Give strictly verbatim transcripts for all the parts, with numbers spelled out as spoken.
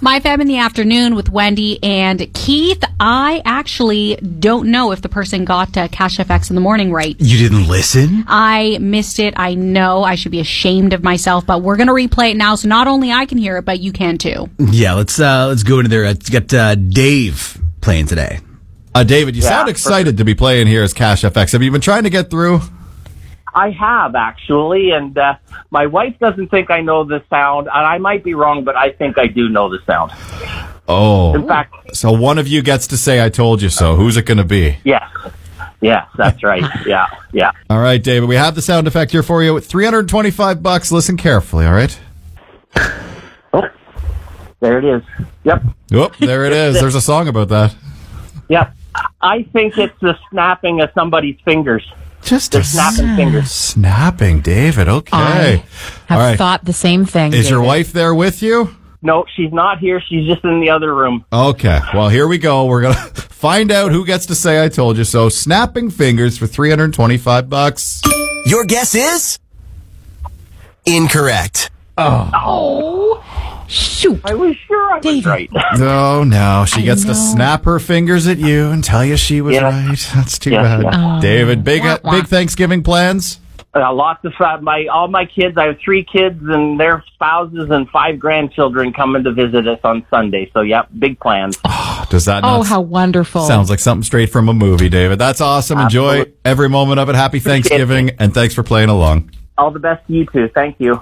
My Fam in the Afternoon with Wendy and Keith. I actually don't know if the person got uh, Cash F X in the morning right. You didn't listen? I missed it. I know I should be ashamed of myself, but we're going to replay it now, so not only I can hear it, but you can too. Yeah, let's uh, let's go into there. Let's get uh, Dave playing today. Uh, David, you Yeah, sound excited to be playing here as Cash F X. Have you been trying to get through? I have, actually, and uh, my wife doesn't think I know the sound, and I might be wrong, but I think I do know the sound. Oh. In fact, So one of you gets to say, I told you so. Who's it going to be? yes. Yes, that's right. Yeah, yeah. All right, David, we have the sound effect here for you with three hundred twenty-five bucks. Listen carefully, all right? Oh, there it is. Yep, Oh, there it is. There's a song about that. yep. I think it's the snapping of somebody's fingers. Just The snapping fingers. Snapping, David. Okay. I have All right. thought the same thing. Is your David. wife there with you? No, she's not here. She's just in the other room. Okay. Well, here we go. We're going to find out who gets to say I told you so. Snapping fingers for three hundred twenty-five bucks. Your guess is incorrect. Oh, shoot. I was sure I was David. right. No, no. She I gets to know. snap her fingers at you and tell you she was Yeah. right. That's too Yeah, bad. yeah. Oh. David, big Wah, wah. big Thanksgiving plans? Uh, lots of uh, my all my kids. I have three kids and their spouses and five grandchildren coming to visit us on Sunday. So, yep, big plans. Does that Oh, not how wonderful. sounds like something straight from a movie, David? That's awesome. Enjoy Absolutely. every moment of it. Happy Appreciate it. Thanksgiving, and thanks for playing along. All the best to you too. Thank you.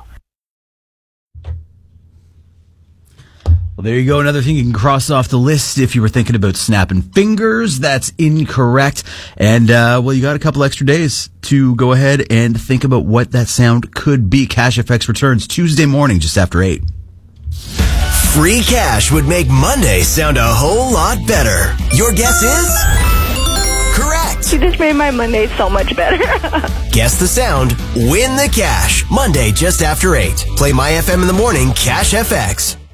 Well, there you go. Another thing you can cross off the list if you were thinking about snapping fingers. That's incorrect. And, uh, well, you got a couple extra days to go ahead and think about what that sound could be. Cash F X returns Tuesday morning just after eight. Free cash would make Monday sound a whole lot better. Your guess is correct. You just made my Monday so much better. Guess the sound, win the cash. Monday just after eight. Play My F M in the morning, Cash F X.